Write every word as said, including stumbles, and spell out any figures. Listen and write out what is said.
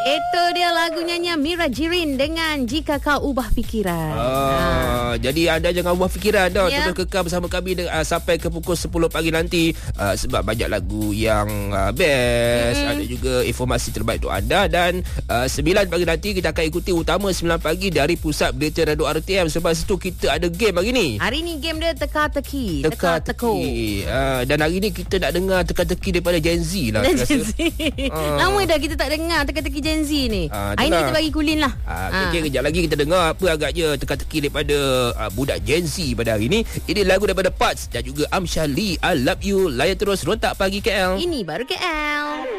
Itu dia lagu nyanyian Mira Jirin dengan Jika Kau Ubah Fikiran. Ah, ha. Jadi anda jangan ubah fikiran dah. Ya. Terus kekal bersama kami uh, sampai ke pukul sepuluh pagi nanti uh, sebab banyak lagu yang uh, best. Mm-hmm. Ada juga informasi terbaik untuk anda. Dan uh, sembilan pagi nanti kita akan ikuti utama sembilan pagi dari Pusat Berita Radio R T M. Sebab situ kita ada game hari ni. Hari ni game dia teka-teki, Teka-teki. Uh, dan hari ni kita nak dengar teka-teki daripada Gen Z lah. Gen Z. Uh. Lama dah kita tak dengar teka-teki Gen Z ni. Uh, hari ni kita bagi kulin lah. Uh, uh. Okay, kejap lagi kita dengar apa agaknya teka-teki daripada uh, budak Gen Z pada hari ni. Ini lagu daripada Parts dan juga Amshali, I Love You. Layan terus Rontak Pagi K L. Ini baru K L.